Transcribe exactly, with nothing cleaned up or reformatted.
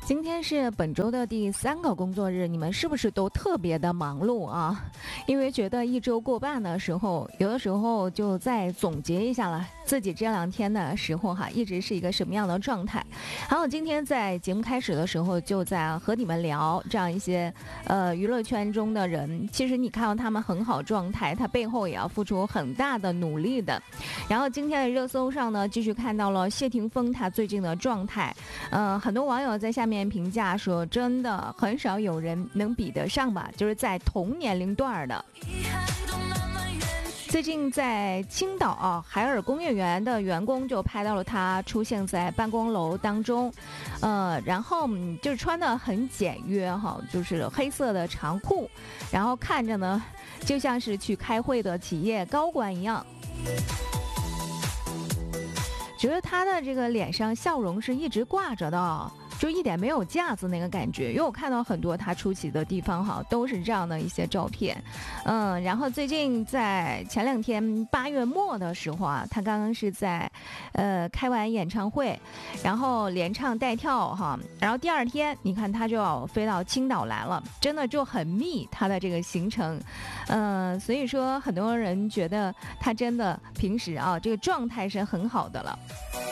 今天是本周的第三个工作日，你们是不是都特别的忙碌啊？因为觉得一周过半的时候，有的时候就再总结一下了自己这两天的时候哈，一直是一个什么样的状态。还有今天在节目开始的时候，就在和你们聊这样一些呃娱乐圈中的人，其实你看到他们很好状态，他背后也要付出很大的努力的。然后今天的热搜上呢，继续看到了谢霆锋他最近的状态，呃，很多网友在下面评价说，真的很少有人能比得上吧，就是在同年龄段的。最近在青岛啊海尔工业园的员工就拍到了他出现在办公楼当中，呃，然后就是穿得很简约哈，就是黑色的长裤，然后看着呢就像是去开会的企业高管一样。觉得他的这个脸上笑容是一直挂着的，就一点没有架子那个感觉，因为我看到很多他出席的地方哈，都是这样的一些照片。嗯，然后最近在前两天八月末的时候啊，他刚刚是在呃开完演唱会，然后连唱带跳哈，然后第二天你看他就要飞到青岛来了，真的就很密他的这个行程。嗯，所以说很多人觉得他真的平时啊这个状态是很好的了。